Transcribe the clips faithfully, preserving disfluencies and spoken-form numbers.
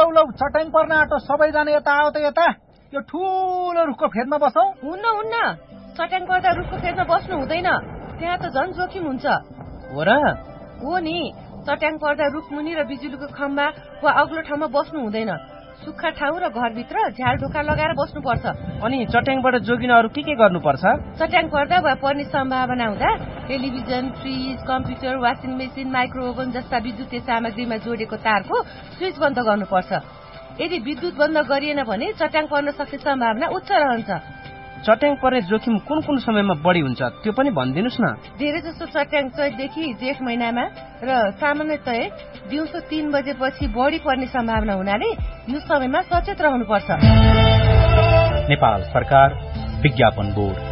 लौ लौ चट्याङ पर्न आँटो सबैजना यता आओ त यता यो ठुलो रुखको फेदमा बसौँ। हुन्न हुन्न चट्याङ पर्दा रुखको फेदमा बस्नु हुँदैन, त्यहाँ त झन् जोखिम हुन्छ। हो र? हो नि, चट्याङ पर्दा रुखमुनि र बिजुलीको खम्बा वा अग्लो ठाउँमा बस्नु हुँदैन। सुक्खा ठाउँ र घरभित्र झ्याल ढोका लगाएर बस्नुपर्छ। अनि चट्याङबाट जोगिन अरू के के गर्नुपर्छ? चट्याङ पर्दा वा पर्ने सम्भावना हुँदा television, fridge, computer, washing machine, micro oven जस्ता विद्युतीय सामग्रीमा जोडेको तारको स्विच बन्द गर्नुपर्छ। यदि विद्युत बन्द गरिएन भने चट्याङ पर्न सक्ने सम्भावना उच्च रहन्छ। चट्याङ पर्ने जोखिम कुन कुन समयमा बढी हुन्छ त्यो पनि भनिदिनुस् न। धेरै जसो चट्याङ चैतदेखि जेठ महिनामा र सामान्यतया दिउँसो तीन बजेपछि बढी पर्ने सम्भावना हुनाले यो समयमा सचेत रहनुपर्छ। नेपाल सरकार विज्ञापन बोर्ड।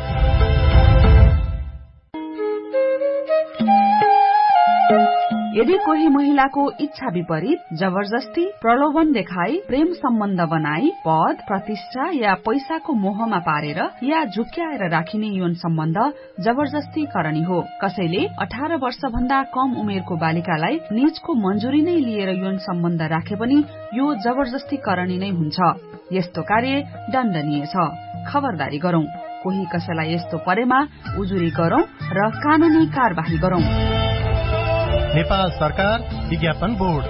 यदि कोही महिलाको इच्छा विपरीत जबरजस्ती, प्रलोभन देखाई, प्रेम सम्बन्ध बनाई, पद, प्रतिष्ठा या पैसाको मोहमा पारेर या झुक्क्याएर राखिने यौन सम्बन्ध जबरजस्तीकरणी हो। कसैले अठार वर्ष भन्दा कम उमेरको बालिकालाई निजको मन्जुरी नै लिएर यौन सम्बन्ध राखे पनि यो जबरजस्तीकरणी नै हुन्छ। यस्तो कार्य दण्डनीय छ। खबरदारी गरौं। कोही कसैलाई यस्तो परेमा उजुरी गरौं र कानूनी कार्यवाही गरौं। नेपाल सरकार विज्ञापन बोर्ड।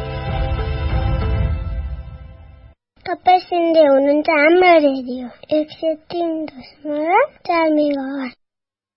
तपाईं सुन्दै हुनुहुन्छ हाम्रो रेडियो एक सय तीन दशमलव चार मेगाहर्ज।